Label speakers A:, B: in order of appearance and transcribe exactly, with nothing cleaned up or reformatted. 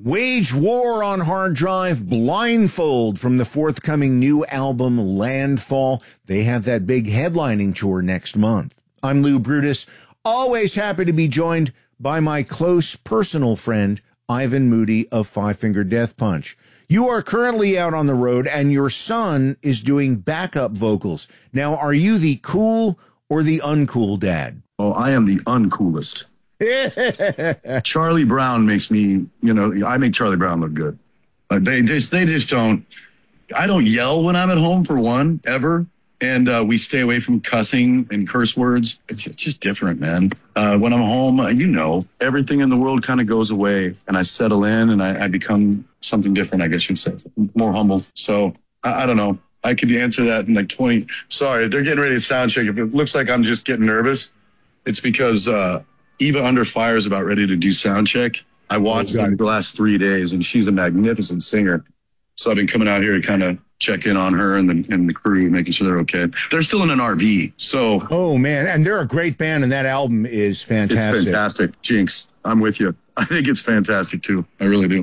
A: Wage War on Hard Drive, Blindfold from the forthcoming new album Landfall. They have that big headlining tour next month. I'm Lou Brutus, always happy to be joined by my close personal friend, Ivan Moody of Five Finger Death Punch. You are currently out on the road and your son is doing backup vocals. Now, are you the cool or the uncool dad?
B: Oh, I am the uncoolest. Charlie Brown makes me, you know, I make Charlie Brown look good. Uh, they just, they just don't, I don't yell when I'm at home for one, ever. And uh, we stay away from cussing and curse words. It's, it's just different, man. Uh, when I'm home, uh, you know, everything in the world kind of goes away and I settle in and I, I become something different, I guess you'd say, more humble. So I, I don't know. I could answer that in like twenty. Sorry, they're getting ready to sound check. If it looks like I'm just getting nervous, it's because uh, Eva Under Fire is about ready to do sound check. I watched oh, her the last three days and she's a magnificent singer. So I've been coming out here to kind of check in on her and the, and the crew, making sure they're okay. They're still in an R V, so.
A: Oh, man, and they're a great band, and that album is fantastic.
B: It's fantastic. Jinx, I'm with you. I think it's fantastic, too. I really do.